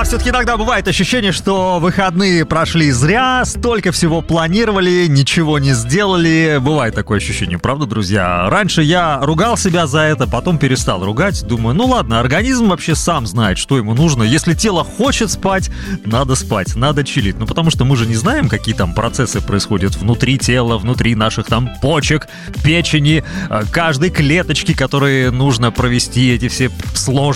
все-таки иногда бывает ощущение, что выходные прошли зря, столько всего планировали, ничего не сделали. Бывает такое ощущение, правда, друзья? Раньше я ругал себя за это, потом перестал ругать. Думаю, ну ладно, организм вообще сам знает, что ему нужно. Если тело хочет спать, надо чилить. Ну потому что мы же не знаем, какие там процессы происходят внутри тела, внутри наших там почек, печени, каждой клеточки, которые нужно провести эти все сложные